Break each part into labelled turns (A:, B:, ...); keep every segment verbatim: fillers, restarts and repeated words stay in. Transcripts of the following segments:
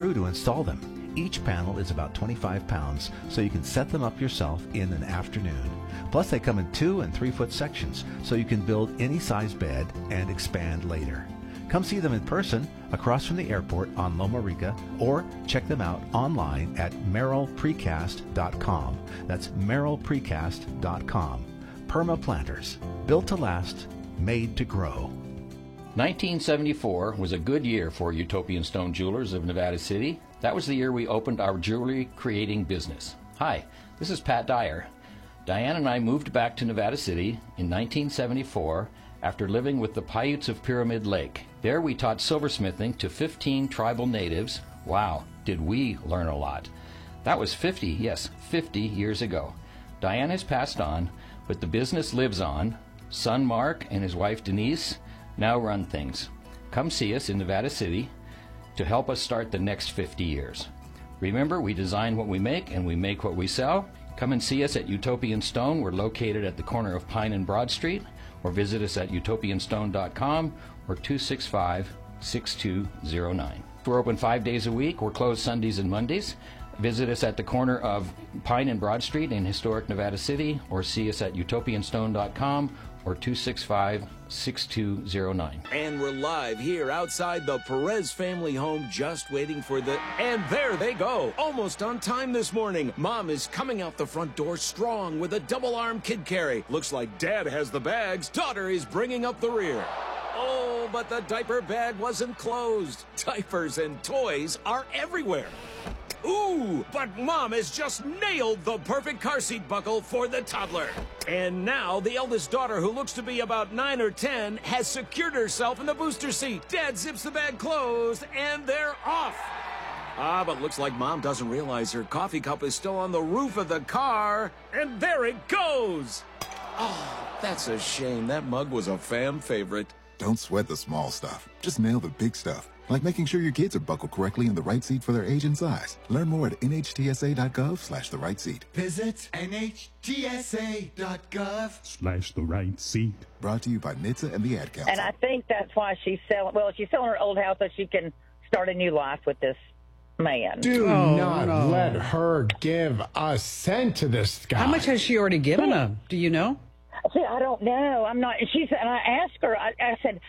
A: crew to install them. Each panel is about twenty-five pounds, so you can set them up yourself in an afternoon. Plus, they come in two and three foot sections, so you can build any size bed and expand later. Come see them in person across from the airport on Loma Rica, or check them out online at merrill precast dot com. That's merrill precast dot com. Perma Planters, built to last, made to grow.
B: nineteen seventy-four was a good year for Utopian Stone Jewelers of Nevada City. That was the year we opened our jewelry creating business. Hi, this is Pat Dyer. Diane and I moved back to Nevada City in nineteen seventy-four after living with the Paiutes of Pyramid Lake. There we taught silversmithing to fifteen tribal natives. Wow, did we learn a lot. That was fifty, yes, fifty years ago. Diane has passed on, but the business lives on. Son Mark and his wife Denise now run things. Come see us in Nevada City to help us start the next fifty years. Remember, we design what we make and we make what we sell. Come and see us at Utopian Stone. We're located at the corner of Pine and Broad Street, or visit us at utopian stone dot com or two six five, six two zero nine. We're open five days a week. We're closed Sundays and Mondays. Visit us at the corner of Pine and Broad Street in historic Nevada City, or see us at utopian stone dot com or two six five, six two zero nine.
C: And we're live here outside the Perez family home, just waiting for the... And there they go, almost on time this morning. Mom is coming out the front door strong with a double-arm kid carry. Looks like Dad has the bags. Daughter is bringing up the rear. Oh, but the diaper bag wasn't closed. Diapers and toys are everywhere. Ooh, but Mom has just nailed the perfect car seat buckle for the toddler. And now the eldest daughter, who looks to be about nine or ten, has secured herself in the booster seat. Dad zips the bag closed, and they're off. Ah, but looks like Mom doesn't realize her coffee cup is still on the roof of the car. And there it goes. Oh, that's a shame. That mug was a fam favorite.
D: Don't sweat the small stuff. Just nail the big stuff. Like making sure your kids are buckled correctly in the right seat for their age and size. Learn more at N H T S A dot gov slash the right seat.
E: Visit N H T S A dot gov
F: slash the right seat.
D: Brought to you by N H T S A and the Ad Council.
G: And I think that's why she's selling, well, she's selling her old house so she can start a new life with this man.
H: Do
I: oh,
H: not
I: no.
H: let her give a cent to this guy.
I: How much has she already given him? Do you know?
G: See, I don't know. I'm not, she said, and I asked her, I, I said,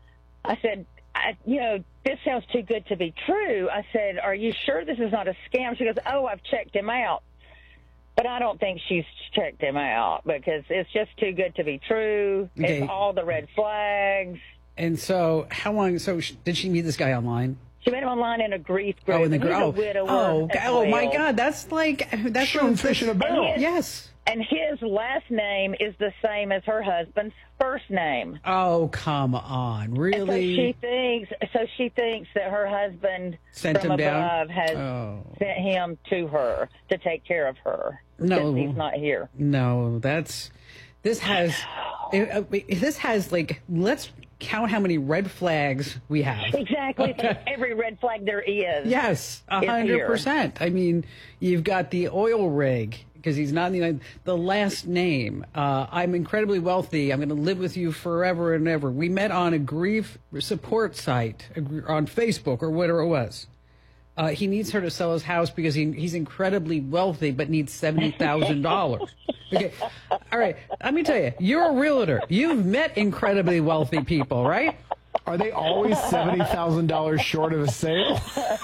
G: I said, I, you know, this sounds too good to be true. I said, are you sure this is not a scam? She goes, oh, I've checked him out. But I don't think she's checked him out because it's just too good to be true.
I: Okay.
G: It's all the red flags.
I: And so how long, so sh- did she meet this guy online?
G: She met him online in a grief group.
I: Oh, in the
G: He's a
I: group.
G: widower
I: Oh,
G: as
I: oh my
G: well.
I: God. That's like, that's
H: Shooting fish in a barrel.
G: And his-
I: Yes.
G: And his last name is the same as her husband's first name.
I: Oh, come on.
G: And so
I: Really?
G: she thinks. So she thinks that her husband
I: Sent
G: from
I: him down?
G: above has
I: Oh.
G: sent him to her to take care of her.
I: No.
G: since he's not here.
I: No, that's, this has, it, uh, this has like, let's count how many red flags we have.
G: Exactly. Every red flag there is.
I: Yes, a
G: is
I: hundred
G: here.
I: percent. I mean, you've got the oil rig because he's not in the United. The last name. Uh, I'm incredibly wealthy. I'm going to live with you forever and ever. We met on a grief support site on Facebook or whatever it was. Uh, he needs her to sell his house because he, he's incredibly wealthy, but needs seventy thousand dollars. Okay, all right. Let me tell you, you're a realtor. You've met incredibly wealthy people, right?
H: Are they always seventy thousand dollars short of a sale?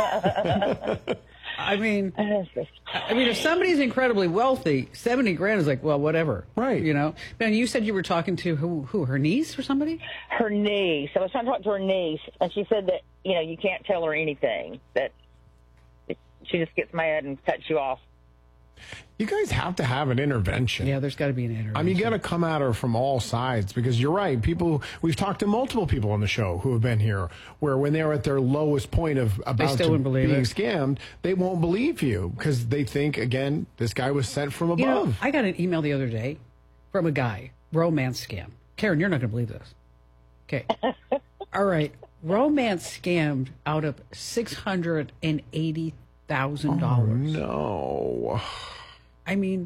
I: I mean, I mean, if somebody's incredibly wealthy, seventy grand is like, well, whatever.
H: Right.
I: You know? Man, you said you were talking to who, who, her niece or somebody?
G: Her niece. I was trying to talk to her niece, and she said that, you know, you can't tell her anything, that she just gets mad and cuts you off.
H: You guys have to have an intervention.
I: Yeah, there's got to be an intervention.
H: I mean, you got to come at her from all sides because you're right. People, we've talked to multiple people on the show who have been here where when they're at their lowest point of about
I: still
H: to
I: wouldn't believe
H: being
I: it.
H: scammed, they won't believe you because they think, again, this guy was sent from above.
I: You know, I got an email the other day from a guy, romance scam. Karen, you're not going to believe this. Okay. All right. Romance scammed out of six hundred eighty thousand dollars.
H: Oh, no.
I: I mean,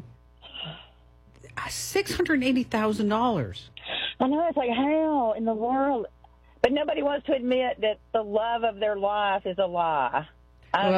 I: six hundred eighty thousand dollars.
G: I know, it's like, how in the world? But nobody wants to admit that the love of their life is a lie.